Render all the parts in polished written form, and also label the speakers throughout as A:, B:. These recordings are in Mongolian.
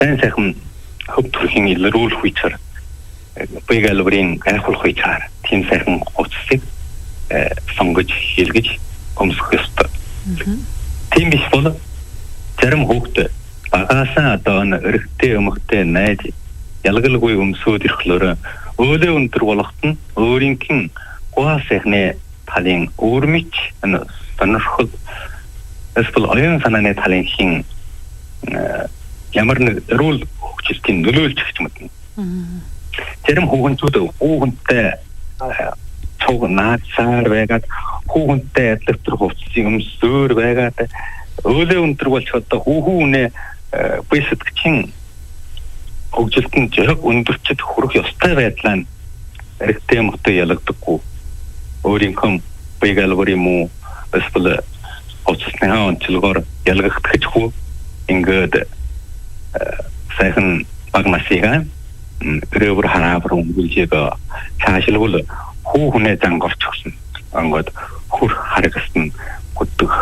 A: Байн сайхан хөв төрхийн илрүүлэх үеэр Бэгалбрийн гайхуулах үеэр тийм сайхан хувцсыг сонгож хийлгэж өмсөх ёстой. Тийм биш бол зарим хүүхэд багаасаа одоо өргөтэй өмгтэй найз ялгалгүй өмсөд ирэхлээр өөдөө өндөр болохт нь өөрийнх нь гоо сайхны талын өөрмөч сонирхол эсвэл оюун санааны талын хин ямар нэг эрүүл хөгжилтийн нөлөөлж өгч мэднэ. Зарим хүүхэнтэй цог наацаар байгаад хүүхэнтэй электр хувцсыг өмсөөр байгаад өөдөө өндөр болж одоо хүүхүүнээ бисэтгэн хөгжилтөнд зэрэг өндөрчд хүрэх ёстой байдлаа эрэгтэй мөтэй ялагдаггүй. Өөрийнхөө Бэгалбрийн муу эсвэл хувцсны онцлогоор ялгагдах хүү ингээд сайхан баг насига өрөөр хараавар өнгөлжийг цаашлгуул хүүхнээ зангорч өгсөн. Ангод хүр харагсан гүдэх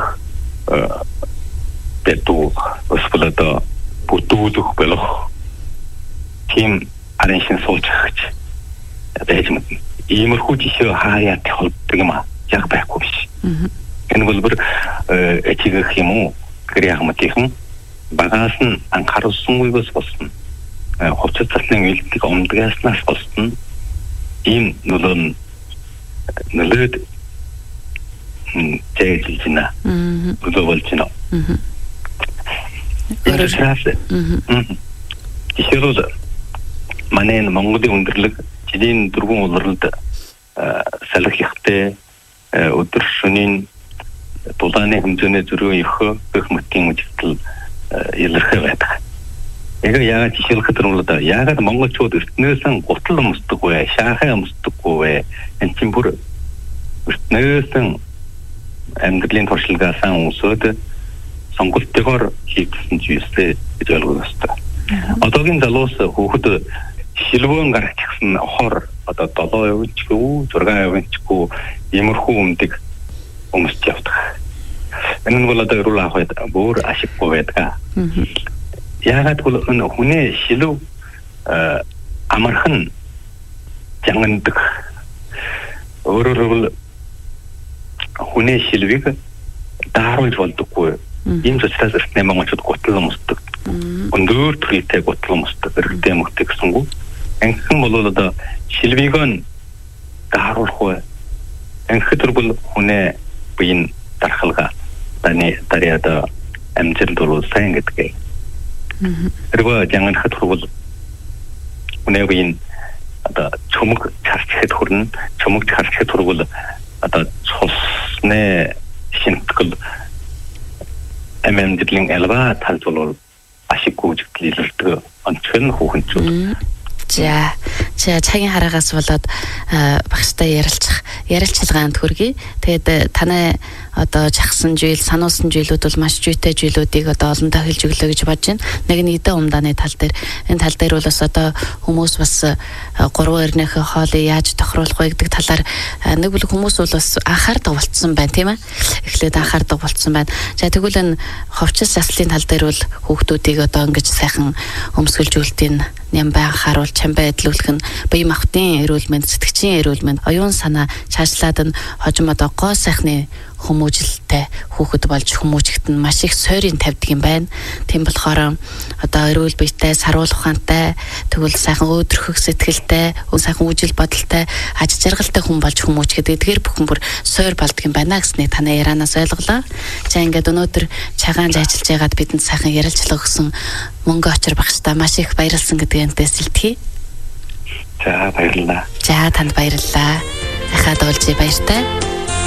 A: бэтүү өсвөлөдө бүтүүлэх болох тийм ареншин суулжгаач байж мэднэ. Иймэрхүү жишээ хаяат холбдог юм аа. Яг байхгүй биш. Энэ бол бүр этигэх юм уу? Гэряхматийн багаас нь анхааруулсангүйгээс болсон. Хувцас цалын үйлдэл омдгаснаас болсон. Ийм нөлөөд зээл зина. Болж байна. Жишээлбэл манай Монголын өндөрлөг жилийн дөрвөн улирлд салхи ихтэй өдөр шөнийн дулааны хэмжээний зөрөө ихөө гэх мэтийн үжилтэл илэрхий байдаг. Яг жишээлхэд бол яагаад монголчууд эртнээсэн гутал өмсдөг вэ? Шаахаа өмсдөггүй вэ? Энэ чинь бүр эртнээсэн амьдралын туршлагаасаа өмсөд сонголтойгоор хийгдсэн зүйлсээ гэж ойлгох ёстой. Одоогийн залуус хүүхэд шилбэн гарчихсан хор одоо 7% ч гүү 6% ч гүү иймэрхүү өмдөг өмсч явдаг. Энэ нь бол одоо эрүүл авахд бүр ашиггүй байдаг. Яагаад бол хүний шилв амархан жангандаг. Өөрөөр хүний шилвийг дааруулж болдоггүй. Ийм зүйлээс эртний монголчууд гутал өмсдөг. Өндөр төрөлтэй гутал өмсдөг. Эрэгтэй эмэгтэй гэсэнгүү. Анхны бол одоо шилвийг нь дааруулах вэ. Анхны бол хүний биеийн дархалгаа дариада амжилт бол сайн гэдэг. 그리고 장안хад хүрвэл үнэвийн одоо чөмөг чарчхэд хүрнэ чөмөг чарчхэд хүрвэл одоо цусны шинтгэл эмэмдлийн элва талж бол ашиггүй зүйлэлдэг онцгой хүүхэнчүүд.
B: За цагийн хараагаас болоод багштай ярилцлагаанд хүргэе. Тэгээд танай одоо жагсан жийл, сануулсан жилүүд бол маш зүйтэй жилүүдийг одоо олондоо хэлж өглөө гэж бодож байна. Нэг нь эдэн умдааны тал дээр. Энэ тал дээр бол бас одоо хүмүүс бас 3 өрнөөхөө хоолыг яаж тохируулах вэ гэдэг талаар нэг бүлэг хүмүүс бол бас анхаардаг болцсон байна, тийм ээ. Эхлээд анхаардаг болцсон байна. За тэгвэл энэ ховчс заслын тал дээр бол хүүхдүүдийг одоо ингэж сайхан өмсгөлжүүлтийн нямбай анхааруул, чамбай эдлүүлэх нь бие махбодын эрүүл мэнд, сэтгчийн эрүүл мэнд, оюун санаа чаашлаад нь хожим одоо гоо сайхны хүмүүжлэлтэй хүүхэд болж хүмүүжигт нь маш их сойрын тавьдаг юм байна. Тийм болохоор одоо эрүүл биетэй, саруул ухаантай, тэгвэл сайхан өөдрөхөх сэтгэлтэй, сайхан үжил бодолтой, аж жаргалтай хүн болж хүмүүжихэд эдгээр бүхэн бүр сойр болдог юм байна гэснийг танай ярианаас ойлголоо. За ингээд өнөөдөр цагаанж ажиллаж байгаад бидэнд сайхан ярилцлага өгсөн мөнгө очир багштай маш их баярлсан гэдгээс илтгэе.
A: За баярлалаа.
B: За танд баярлалаа. Ахаад олжи баяртай.